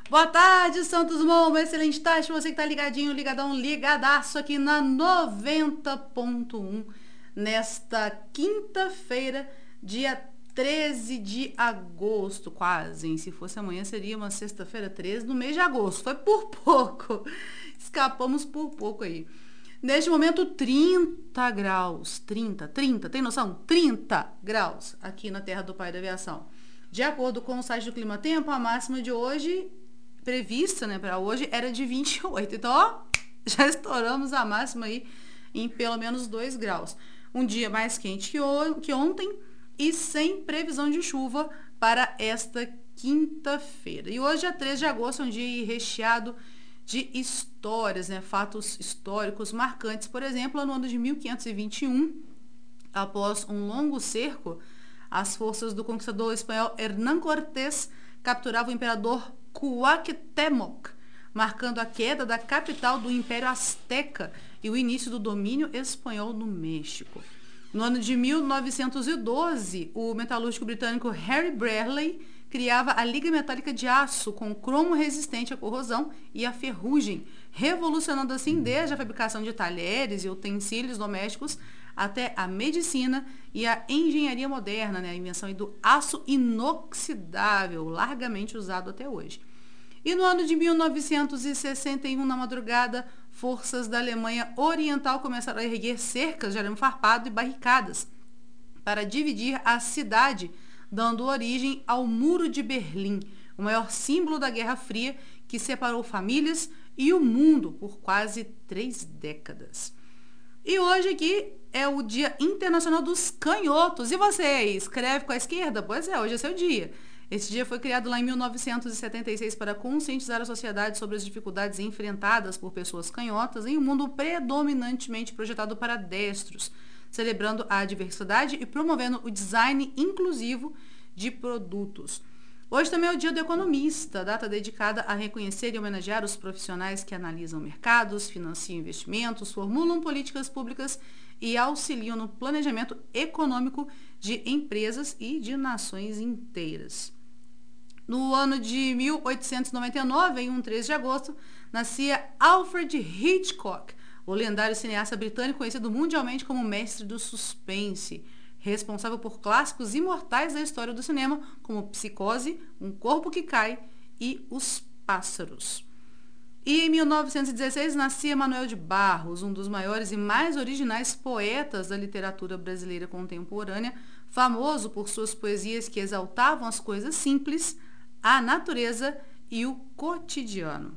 Boa tarde, Santos Dumont, uma excelente tarde pra você que tá ligadinho, ligadão, ligadaço aqui na 90.1 nesta quinta-feira, dia 13 de agosto, quase, hein? Se fosse amanhã seria uma sexta-feira 13 no mês de agosto, foi por pouco, escapamos por pouco aí. Neste momento, 30 graus, 30, tem noção? 30 graus aqui na terra do pai da aviação. De acordo com o site do Clima Tempo, a máxima de hoje prevista, né, para hoje era de 28. Então, ó, já estouramos a máxima aí em pelo menos 2 graus. Um dia mais quente que ontem e sem previsão de chuva para esta quinta-feira. E hoje é 3 de agosto, é um dia recheado de histórias, né, fatos históricos marcantes. Por exemplo, no ano de 1521, após um longo cerco, as forças do conquistador espanhol Hernán Cortés capturavam o imperador Cuauhtémoc, marcando a queda da capital do Império Azteca e o início do domínio espanhol no México. No ano de 1912, o metalúrgico britânico Harry Brearley criava a liga metálica de aço com cromo resistente à corrosão e à ferrugem, revolucionando assim desde a fabricação de talheres e utensílios domésticos até a medicina e a engenharia moderna, né? A invenção do aço inoxidável, largamente usado até hoje. E no ano de 1961, na madrugada, forças da Alemanha Oriental começaram a erguer cercas de arame farpado e barricadas para dividir a cidade, dando origem ao Muro de Berlim, o maior símbolo da Guerra Fria que separou famílias e o mundo por quase 3 décadas. E hoje aqui é o Dia Internacional dos Canhotos. E você, escreve com a esquerda? Pois é, hoje é seu dia. Esse dia foi criado lá em 1976 para conscientizar a sociedade sobre as dificuldades enfrentadas por pessoas canhotas em um mundo predominantemente projetado para destros, celebrando a diversidade e promovendo o design inclusivo de produtos. Hoje também é o Dia do Economista, data dedicada a reconhecer e homenagear os profissionais que analisam mercados, financiam investimentos, formulam políticas públicas e auxiliam no planejamento econômico de empresas e de nações inteiras. No ano de 1899, em 13 de agosto, nascia Alfred Hitchcock, o lendário cineasta britânico conhecido mundialmente como mestre do suspense, responsável por clássicos imortais da história do cinema, como Psicose, Um Corpo que Cai e Os Pássaros. E em 1916 nascia Manuel de Barros, um dos maiores e mais originais poetas da literatura brasileira contemporânea, famoso por suas poesias que exaltavam as coisas simples, a natureza e o cotidiano.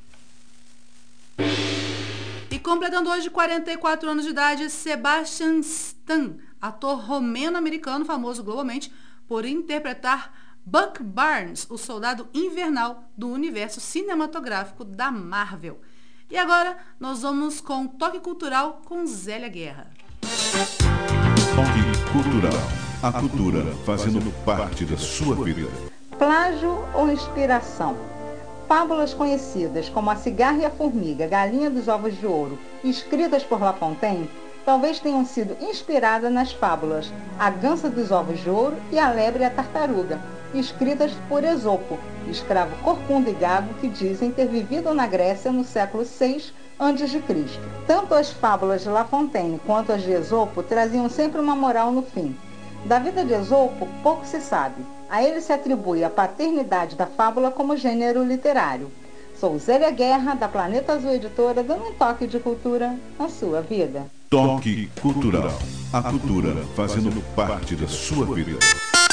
E completando hoje 44 anos de idade, Sebastian Stan, ator romeno-americano famoso globalmente por interpretar Buck Barnes, o soldado invernal do universo cinematográfico da Marvel. E agora nós vamos com Toque Cultural com Zélia Guerra. Toque Cultural. A cultura fazendo parte da sua vida. Plágio ou inspiração? Fábulas conhecidas como A Cigarra e a Formiga, Galinha dos Ovos de Ouro, escritas por La Fontaine, talvez tenham sido inspiradas nas fábulas A Gança dos Ovos de Ouro e A Lebre e a Tartaruga, escritas por Esopo, escravo corcunda e gago que dizem ter vivido na Grécia no século VI a.C. Tanto as fábulas de La Fontaine quanto as de Esopo traziam sempre uma moral no fim. Da vida de Esopo, pouco se sabe. A ele se atribui a paternidade da fábula como gênero literário. Sou Zélia Guerra, da Planeta Azul Editora, dando um toque de cultura na sua vida. Toque Cultural. A cultura fazendo parte da sua vida.